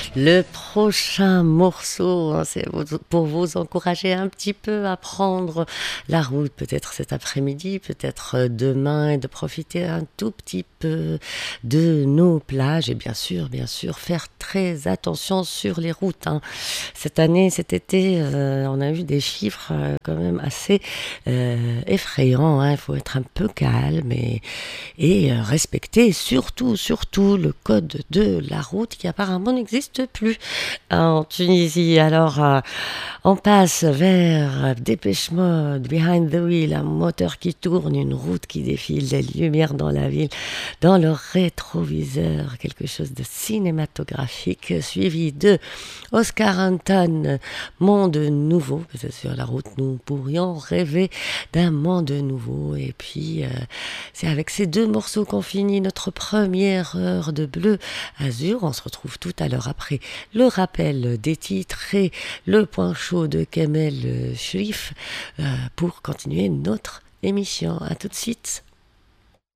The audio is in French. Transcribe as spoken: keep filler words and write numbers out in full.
Le prochain morceau, hein, c'est pour vous encourager un petit peu à prendre la route, peut-être cet après-midi, peut-être demain, et de profiter un tout petit peu de nos plages. Et bien sûr, bien sûr, faire très attention sur les routes, hein. Cette année, cet été, euh, on a eu des chiffres euh, quand même assez euh, effrayants, hein. Il faut être un peu calme et, et euh, respecter surtout, surtout le code de la route qui apparemment n'existe plus en Tunisie. Alors, euh, on passe vers Dépêche Mode, Behind the Wheel, un moteur qui tourne, une route qui défile, des lumières dans la ville, dans le rétroviseur, quelque chose de cinématographique, suivi de Oscar Anton, Monde Nouveau. Peut-être sur la route, nous pourrions rêver d'un monde nouveau. Et puis, euh, c'est avec ces deux morceaux qu'on finit notre première heure de Bleu Azur. On se retrouve tout à l'heure après le rappel des titres et le point chaud de Kamel Shrif euh, pour continuer notre émission. À tout de suite.